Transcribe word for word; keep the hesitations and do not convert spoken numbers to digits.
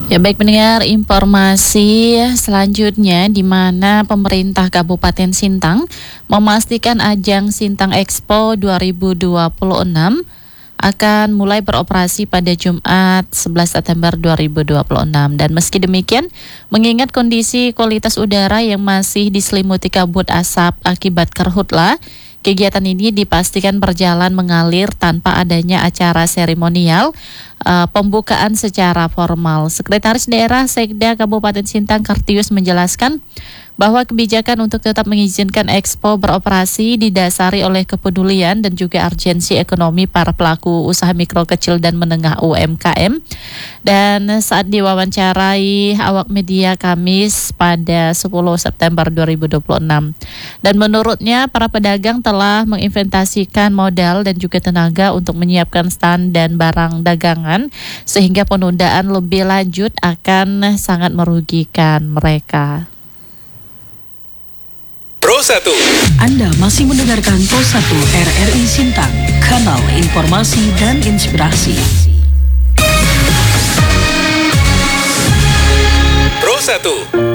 Ya baik pendengar, informasi selanjutnya di mana pemerintah Kabupaten Sintang memastikan ajang Sintang Expo dua ribu dua puluh enam akan mulai beroperasi pada Jumat sebelas September dua ribu dua puluh enam. Dan meski demikian, mengingat kondisi kualitas udara yang masih diselimuti kabut asap akibat karhutla, kegiatan ini dipastikan berjalan mengalir tanpa adanya acara seremonial uh, pembukaan secara formal. Sekretaris Daerah Sekda Kabupaten Sintang Kartius menjelaskan bahwa kebijakan untuk tetap mengizinkan Expo beroperasi didasari oleh kepedulian dan juga urgensi ekonomi para pelaku usaha mikro kecil dan menengah U M K M. Dan saat diwawancarai awak media Kamis pada sepuluh September dua ribu dua puluh enam. Dan menurutnya para pedagang telah menginventasikan modal dan juga tenaga untuk menyiapkan stand dan barang dagangan sehingga penundaan lebih lanjut akan sangat merugikan mereka. Pro satu. Anda masih mendengarkan Pro satu R R I Sintang, kanal informasi dan inspirasi. Pro satu.